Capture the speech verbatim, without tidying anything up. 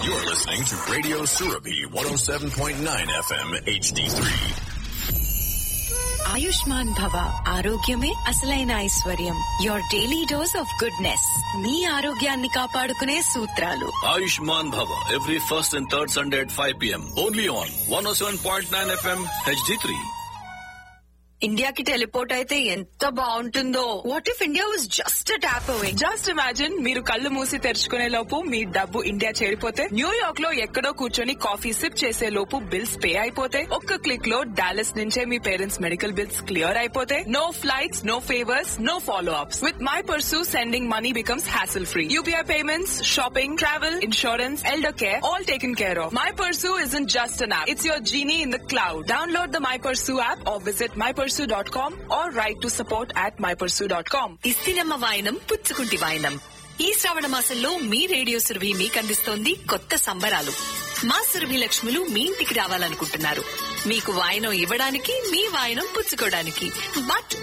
You're listening to Radio Surabhi one oh seven point nine F M H D three. Ayushman భవ ఆరోగ్యమే అసలైన ఐశ్వర్యం. Your daily dose of goodness. మీ ఆరోగ్యాన్ని కాపాడుకునే సూత్రాలు. Ayushman Bhava every first and third Sunday at five p.m. only on one oh seven point nine F M H D three. ఇండియాకి teleport అయితే ఎంత బాగుంటుందో. What if India was just a tap away? Just imagine, మీరు కళ్ళు మూసి తెరుచుకునే లోపు మీ డబ్బు India చేరిపోతే, New York లో ఎక్కడో కూర్చొని కాఫీ సిప్ చేసే లోపు బిల్స్ పే అయిపోతే, ఒక్క క్లిక్ లో డాలస్ నుంచే మీ పేరెంట్స్ మెడికల్ బిల్స్ క్లియర్ అయిపోతే, no flights, no favours, no follow ups. With my pursue sending money becomes hassle free. UPI payments, shopping, travel, insurance, elder care, all taken care of. My pursue isn't just an app. It's your genie in the cloud. Download the My Pursue app or visit my pursue dot com or write to support at my pursue dot com. ఇస్తినమ్మ వాయనం పుచ్చుకుంటి వాయనం. ఈ శ్రావణ మాసంలో మీ radio Surabhi మీకు అందిస్తోంది కొత్త సంబరాలు. మా సురభి లక్ష్ములు మీ ఇంటికి రావాలనుకుంటున్నారు. మీకు వాయనం ఇవ్వడానికి, మీ వాయనం పుచ్చుకోవడానికి. బట్